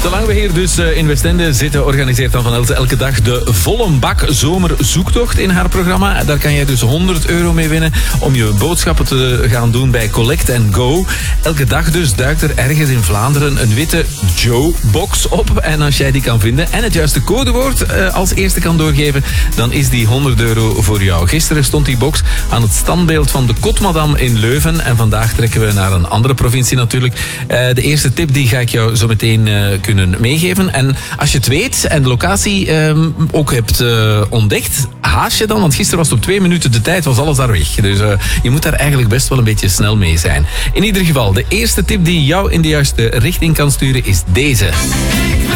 Zolang we hier dus in Westende zitten, organiseert dan Van Elsen elke dag de volle bak zomerzoektocht in haar programma. Daar kan jij dus €100 mee winnen om je boodschappen te gaan doen bij Collect & Go. Elke dag dus duikt er ergens in Vlaanderen een witte Joe-box op. En als jij die kan vinden en het juiste codewoord als eerste kan doorgeven, dan is die €100 voor jou. Gisteren stond die box aan het standbeeld van de Kotmadam in Leuven. En vandaag trekken we naar een andere provincie natuurlijk. De eerste tip die ga ik jou zo meteen kunnen meegeven. En als je het weet en de locatie ook hebt ontdekt, haast je dan, want gisteren was het op 2 minuten de tijd, was alles daar weg. Dus je moet daar eigenlijk best wel een beetje snel mee zijn. In ieder geval, de eerste tip die jou in de juiste richting kan sturen is deze.